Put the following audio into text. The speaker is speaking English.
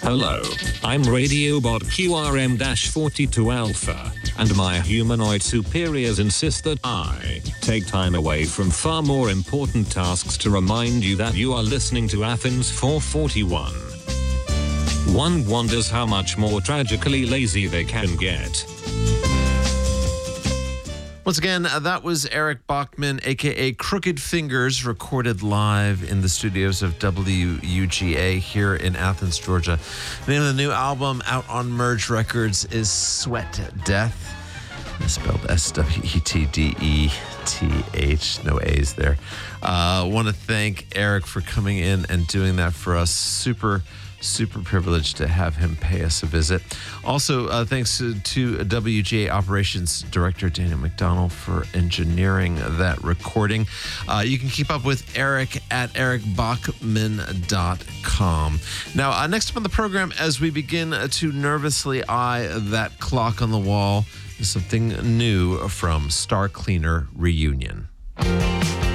Hello, I'm Radiobot QRM-42 Alpha, and my humanoid superiors insist that I take time away from far more important tasks to remind you that you are listening to Athens 441. One wonders how much more tragically lazy they can get. Once again, that was Eric Bachman, a.k.a. Crooked Fingers, recorded live in the studios of WUGA here in Athens, Georgia. The name of the new album out on Merge Records is Sweat Death. It's spelled SWETDETH. No A's there. Want to thank Eric for coming in and doing that for us. Super privileged to have him pay us a visit. Also, thanks to WGA Operations Director Daniel McDonald for engineering that recording. You can keep up with Eric at ericbachman.com. Now, next up on the program, as we begin to nervously eye that clock on the wall, is something new from Star Cleaner Reunion.